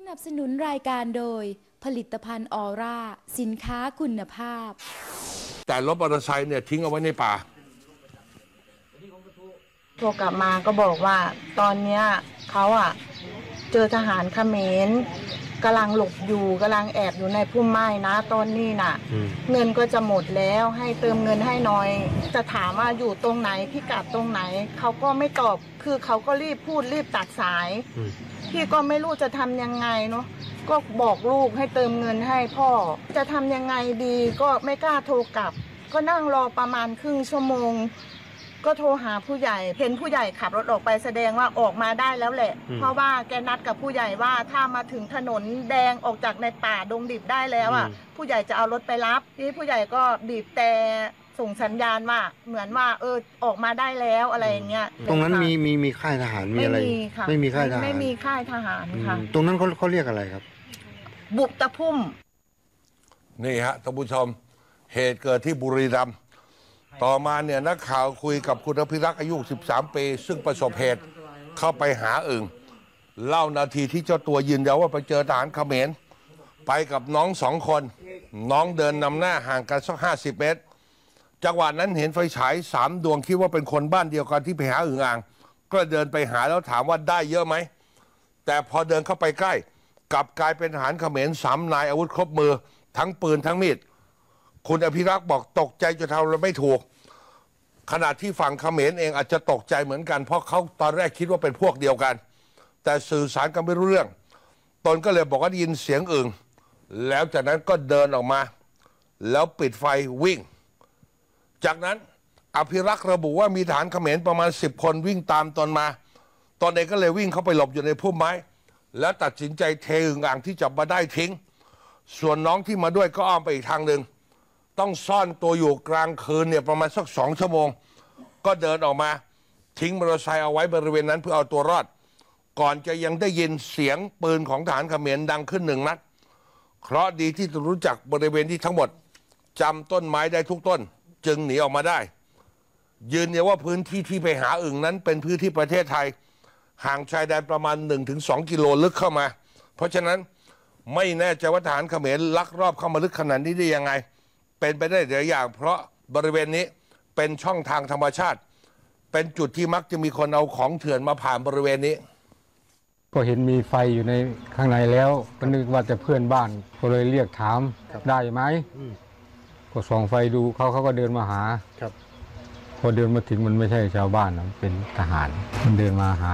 นับสนุนรายการโดยผลิตภัณฑ์ออร่าสินค้าคุณภาพแต่รถมอเตอร์ไซค์เนี่ยทิ้งเอาไว้ในป่าโทรกลับมาก็บอกว่าตอนเนี้ยเขาเจอทหารเขมรกำลังหลบอยู่กำลังแอบอยู่ในพุ่มไม้นะตอนนี้น่ะเงินก็จะหมดแล้วให้เติมเงินให้หน่อยจะถามว่าอยู่ตรงไหนพิกัดตรงไหนเขาก็ไม่ตอบคือเขาก็รีบพูดรีบตัดสายพี่ก็ไม่รู้จะทำยังไงเนาะก็บอกลูกให้เติมเงินให้พ่อจะทำยังไงดีก็ไม่กล้าโทรกลับก็นั่งรอประมาณครึ่งชั่วโมงก็โทรหาผู้ใหญ่เห็นผู้ใหญ่ขับรถออกไปแสดงว่าออกมาได้แล้วแหละเพราะว่าแกนัดกับผู้ใหญ่ว่าถ้ามาถึงถนนแดงออกจากในป่าดงดิบได้แล้วผู้ใหญ่จะเอารถไปรับที่ผู้ใหญ่ก็บีบแต่ส่งสัญญาณว่าเหมือนว่าออกมาได้แล้วอะไรอย่างเงี้ยตรงนั้นมีค่ายทหารมีอะไรไม่มีค่ายทหารไม่มีค่ายทหารค่ะตรงนั้นเขาเรียกอะไรครับบุกตะพุ่มนี่ฮะท่านผู้ชมเหตุเกิดที่บุรีรัมย์ต่อมาเนี่ยนักข่าวคุยกับคุณอภิรักษ์อายุ13 ปีซึ่งประสบเหตุเข้าไปหาอึ่งเล่านาทีที่เจ้าตัวยืนยันว่าไปเจอทหารเขมรไปกับน้อง2 คนน้องเดินนำหน้าห่างกันสัก50 เมตรจังหวะนั้นเห็นไฟฉาย3 ดวงคิดว่าเป็นคนบ้านเดียวกันที่ไปหาอึ่งอ่างก็เดินไปหาแล้วถามว่าได้เยอะไหมแต่พอเดินเข้าไปใกล้กลับกลายเป็นทหารเขมร3 นายอาวุธครบมือทั้งปืนทั้งมีดคุณอภิรักษ์บอกตกใจจนทำอะไรไม่ถูกขณะที่ฝั่งเขมรเองอาจจะตกใจเหมือนกันเพราะเขาตอนแรกคิดว่าเป็นพวกเดียวกันแต่สื่อสารกันไม่รู้เรื่องตนก็เลยบอกว่าได้ยินเสียงอึ่งแล้วจากนั้นก็เดินออกมาแล้วปิดไฟวิ่งจากนั้นอภิรักษ์ระบุว่ามีทหารเขมรประมาณ10 คนวิ่งตามตนมาตนเองก็เลยวิ่งเข้าไปหลบอยู่ในพุ่มไม้แล้วตัดสินใจเทอึ่งอ่างที่จับมาได้ทิ้งส่วนน้องที่มาด้วยก็อ้อมไปอีกทางหนึ่งต้องซ่อนตัวอยู่กลางคืนเนี่ยประมาณสัก2 ชั่วโมงก็เดินออกมาทิ้งมอเตอร์ไซค์เอาไว้บริเวณนั้นเพื่อเอาตัวรอดก่อนจะยังได้ยินเสียงปืนของทหารเขมรดังขึ้น1 นัดเคราะห์ดีที่รู้จักบริเวณที่ทั้งหมดจำต้นไม้ได้ทุกต้นจึงหนีออกมาได้ยืนยันว่าพื้นที่ที่ไปหาอึ่งนั้นเป็นพื้นที่ประเทศไทยห่างชายแดนประมาณ 1-2 กิโลลึกเข้ามาเพราะฉะนั้นไม่แน่ใจว่าทหารเขมรลักลอบเข้ามาลึกขนาดนี้ได้ยังไงเป็นไปได้หลายอย่างเพราะบริเวณนี้เป็นช่องทางธรรมชาติเป็นจุดที่มักจะมีคนเอาของเถื่อนมาผ่านบริเวณนี้ก็เห็นมีไฟอยู่ในข้างในแล้วก็นึกว่าจะเพื่อนบ้านก็เลยเรียกถามได้ไหมก็ส่องไฟดูเขาก็เดินมาหาพอเดินมาถึงมันไม่ใช่ชาวบ้านนะเป็นทหารมันเดินมาหา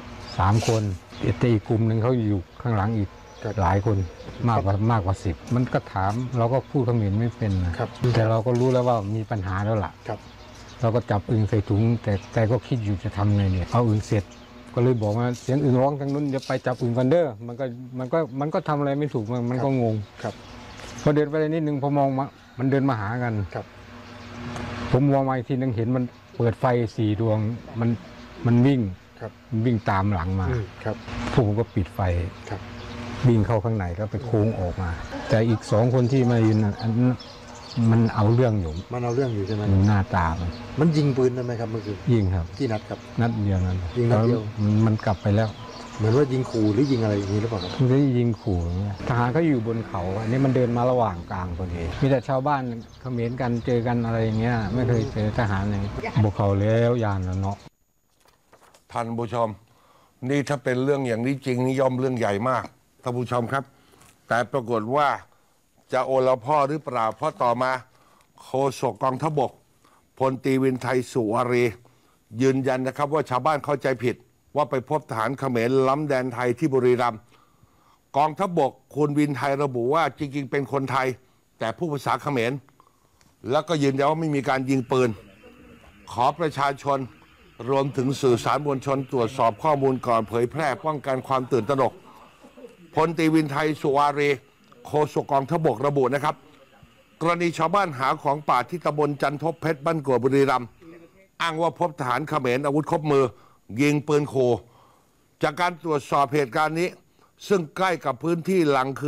3 คนแต่อีกกลุ่มหนึ่งเขาอยู่ข้างหลังอีกหลายคนมากกว่า10มันก็ถามเราก็พูดเขมรไม่เป็นแต่เราก็รู้แล้วว่ามีปัญหาแล้วล่ะเราก็จับอึ่งใส่ถุงแต่ก็คิดอยู่จะทำไงเนี่ยเอาอึ่งเสร็จก็เลยบอกว่าเสียงอึ่งร้องทางนู้นเดี๋ยวไปจับอึ่งกันเด้อมันก็ทำอะไรไม่ถูกมันก็งงพอเดินไปนิดนึงพอมองมามันเดินมาหากันผมมองมาอีกทีนึงเห็นมันเปิดไฟ4 ดวงมันวิ่งตามหลังมาผมก็ปิดไฟวิ่งเข้าข้างในแล้วไปโค้งออกมาแต่อีก2 คนที่มายืนมันเอาเรื่องอยู่ใช่ไหมหน้าตามันยิงปืนได้ไหมครับเมื่อคืนยิงครับกี่นัดครับนัดเดียวนั้นยิงนัดเดียวมันกลับไปแล้วเหมือนว่ายิงขู่หรือยิงอะไรอย่างนี้หรือเปล่าครับมันก็ยิงขู่อย่างเงี้ยทหารก็อยู่บนเขาอันนี้มันเดินมาระหว่างกลางพอดีมีแต่ชาวบ้านเขมรกันเจอกันอะไรอย่างเงี้ยไม่เคยเจอทหารเลยบุกเขาแล้วยานแล้วเนาะท่านผู้ชมนี่ถ้าเป็นเรื่องอย่างนี้จริงนี่ย่อมเรื่องใหญ่มากท่านผู้ชมครับแต่ปรากฏว่าจะโอละพ่อหรือเปล่าเพราะต่อมาโฆษกกองทัพบกพลตรีวินไทยสุวารียืนยันนะครับว่าชาวบ้านเข้าใจผิดว่าไปพบทหารเขมรล้ำแดนไทยที่บุรีรัมย์กองทัพบกคุณวินไทยระบุว่าจริงๆเป็นคนไทยแต่ผู้ภาษาเขมรแล้วก็ยืนยันว่าไม่มีการยิงปืนขอประชาชนรวมถึงสื่อสารมวลชนตรวจสอบข้อมูลก่อนเผยแพร่ป้องกันความตื่นตระหนกพลตรีวินไทยสุวารีโฆษกกองทัพบกระบุนะครับกรณีชาวบ้านหาของป่าที่ตำบลจันทบเพชรบ้านกวดบุรีรัมย์อ้างว่าพบทหารเขมรอาวุธครบมือยิงปืนขู่จากการตรวจสอบเหตุการณ์นี้ซึ่งใกล้กับพื้นที่หลังคือ